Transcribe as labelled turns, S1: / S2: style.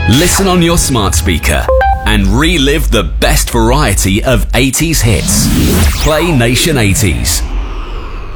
S1: Listen on your smart speaker and relive the best variety of 80s hits. Play Nation 80s.